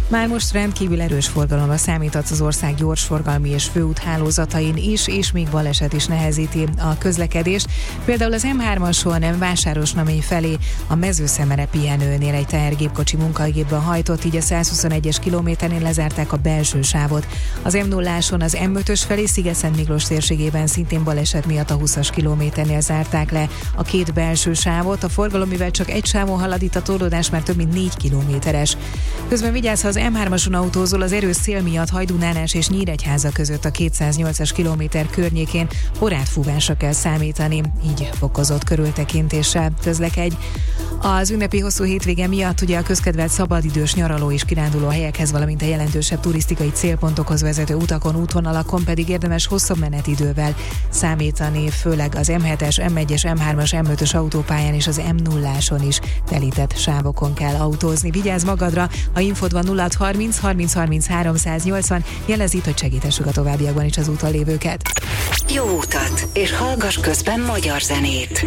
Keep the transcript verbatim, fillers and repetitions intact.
Már most rendkívül erős forgalomra számíthatsz az ország gyorsforgalmi és főúthálózatain is, és még baleset is nehezíti a közlekedést. Például az em hármason Vásárosnamény felé a Mezőszemere pihenőnél egy tehergépkocsi munkagépben hajtott, így a százhuszonegyes kilométernél lezárták a belső sávot. Az em nulláson az em ötös felé Sziget-Szent Miklós térségében szintén baleset miatt a húszas kilométernél zárták le a két belső sávot. A forgalom, mivel csak egy sávon halad, itt a torlódás már több mint négy kilométeres. Közben vigyázz, ha az em hármason autózol, az erős szél miatt Hajdú-Nánás és Nyíregyháza között a kétszáznyolcas kilométer környékén horádfúvásra kell számítani, így fokozott körültekintéssel közlekedj. Az ünnepi hosszú hétvége miatt ugye a közkedvelt szabadidős nyaraló és kiránduló helyekhez, valamint a jelentősebb turisztikai célpontokhoz vezető utakon, útvonalakon pedig érdemes hosszabb menetidővel számítani, főleg az em hetes, em egyes, em hármas, em ötös autópályán és az em nulláson is telített sávokon kell autózni. Vigyázz magadra, ha infód van nulla harminc harminc harminc háromszáznyolcvan, jelez itt, hogy segítessük a továbbiakban is az úton lévőket. Jó utat, és hallgass közben magyar zenét.